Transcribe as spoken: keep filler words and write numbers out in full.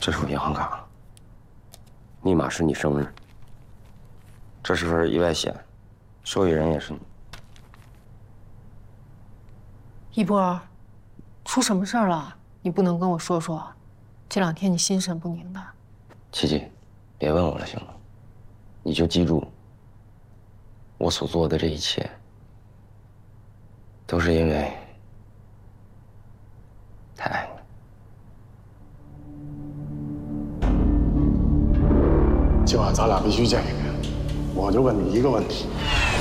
这是我银行卡，密码是你生日。这是份意外险，受益人也是你。 一波，出什么事儿了？你不能跟我说说？这两天你心神不宁的。 琪琪，别问我了，行吗？你就记住，我所做的这一切，都是因为太爱你。 今晚咱俩必须见一面，我就问你一个问题：